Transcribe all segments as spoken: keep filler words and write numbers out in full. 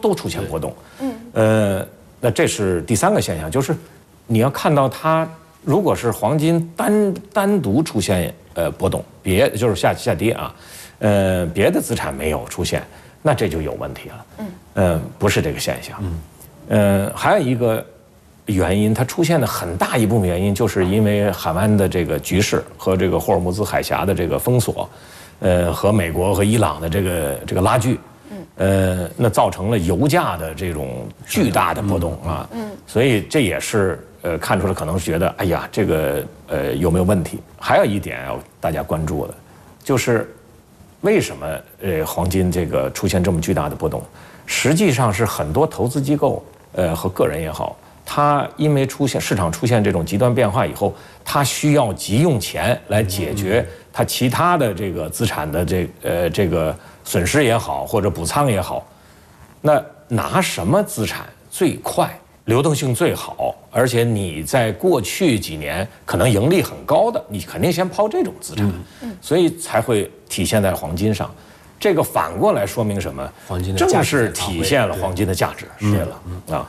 都出现波动。嗯，呃，那这是第三个现象，就是你要看到它，如果是黄金单单独出现呃波动，别就是下下跌啊，呃，别的资产没有出现，那这就有问题了。嗯，呃，不是这个现象。嗯，呃，还有一个原因，它出现的很大一部分原因，就是因为海湾的这个局势和这个霍尔木兹海峡的这个封锁，呃，和美国和伊朗的这个这个拉锯，呃，那造成了油价的这种巨大的波动啊，嗯，所以这也是呃看出来可能是觉得，哎呀，这个呃有没有问题？还有一点要大家关注的，就是为什么呃黄金这个出现这么巨大的波动？实际上是很多投资机构呃和个人也好。它因为出现市场出现这种极端变化以后，它需要急用钱来解决它其他的这个资产的这呃这个损失也好，或者补仓也好，那拿什么资产最快、流动性最好，而且你在过去几年可能盈利很高的，你肯定先抛这种资产，所以才会体现在黄金上。这个反过来说明什么？ 黄金的正是体现了黄金的价值，对了啊。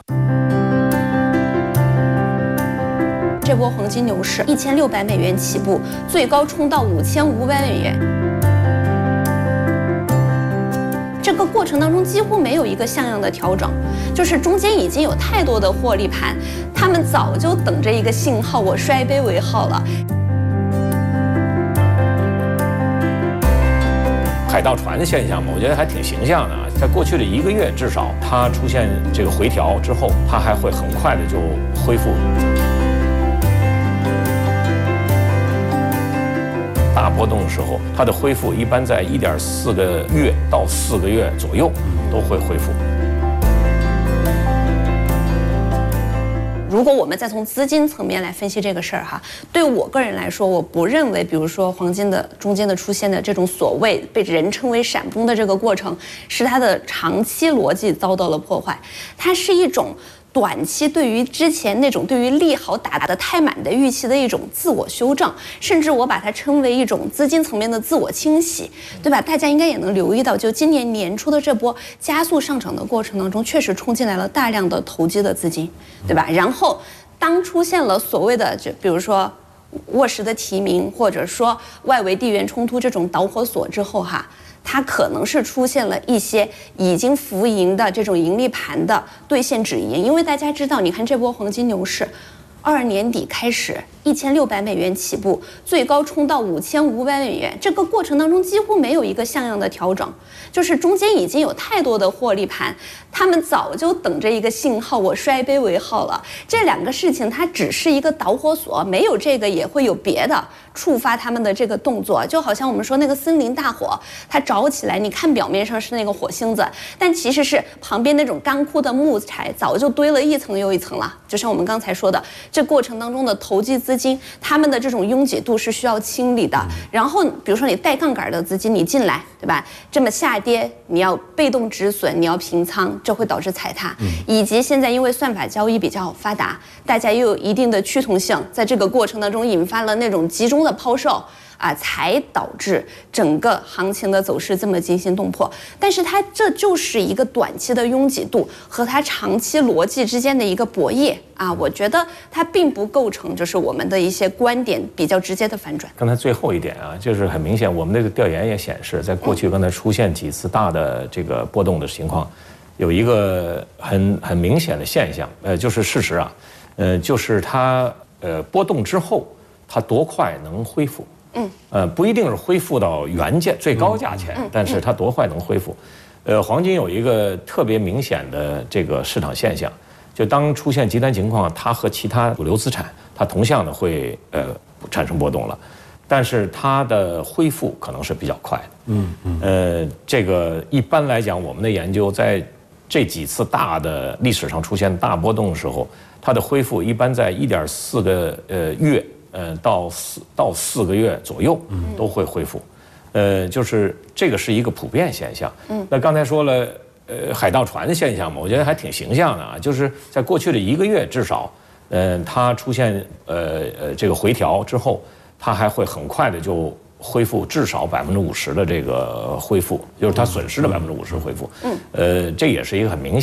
这波黄金牛市，一千六百美元起步，最高冲到五千五百美元。这个过程当中几乎没有一个像样的调整，就是中间已经有太多的获利盘，他们早就等着一个信号，我摔杯为号了。 海盗船的现象嘛，我觉得还挺形象的啊。在过去的一个月，至少它出现这个回调之后，它还会很快的就恢复。大波动的时候，它的恢复一般在一点四个月到四个月左右都会恢复。 如果我们再从资金层面来分析这个事儿哈，对我个人来说，我不认为，比如说黄金的中间的出现的这种所谓被人称为闪崩的这个过程，是它的长期逻辑遭到了破坏，它是一种短期对于之前那种对于利好打得太满的预期的一种自我修正，甚至我把它称为一种资金层面的自我清洗，对吧？大家应该也能留意到，就今年年初的这波加速上涨的过程当中，确实冲进来了大量的投机的资金，对吧？然后当出现了所谓的，就比如说沃什的提名，或者说外围地缘冲突这种导火索之后哈。它可能是出现了一些已经浮盈的这种盈利盘的兑现止盈，因为大家知道，你看这波黄金牛市，二二年底开始一千六百美元起步，最高冲到五千五百美元，这个过程当中几乎没有一个像样的调整，就是中间已经有太多的获利盘，他们早就等着一个信号，我摔杯为号了。这两个事情它只是一个导火索，没有这个也会有别的触发他们的这个动作，就好像我们说那个森林大火，它着起来，你看表面上是那个火星子，但其实是旁边那种干枯的木柴早就堆了一层又一层了。就像我们刚才说的，这过程当中的投机资金，他们的这种拥挤度是需要清理的。然后比如说你带杠杆的资金你进来，对吧？这么下跌，你要被动止损，你要平仓，这会导致踩踏。以及现在因为算法交易比较发达，大家又有一定的趋同性，在这个过程当中引发了那种集中的抛售啊，才导致整个行情的走势这么惊心动魄。但是它这就是一个短期的拥挤度和它长期逻辑之间的一个博弈啊，我觉得它并不构成就是我们的一些观点比较直接的反转。 刚才最后一点啊，就是很明显，我们这个调研也显示，在过去刚才出现几次大的这个波动的情况，有一个很很明显的现象，呃，就是事实啊，呃，就是它呃波动之后，它多快能恢复？嗯，呃，不一定是恢复到原价最高价钱，嗯、但是它多快能恢复？呃，黄金有一个特别明显的这个市场现象，就当出现极端情况，它和其他主流资产它同向的会呃产生波动了，但是它的恢复可能是比较快的。嗯嗯，呃，这个一般来讲，我们的研究在这几次大的历史上出现大波动的时候，它的恢复一般在一点四个呃月。呃，到四到四个月左右都会恢复，呃，就是这个是一个普遍现象。嗯，那刚才说了，呃，海盗船的现象嘛，我觉得还挺形象的啊，就是在过去的一个月至少，呃，它出现呃呃这个回调之后，它还会很快的就恢复至少百分之五十的这个恢复，就是它损失的百分之五十恢复。嗯，呃，这也是一个很明显。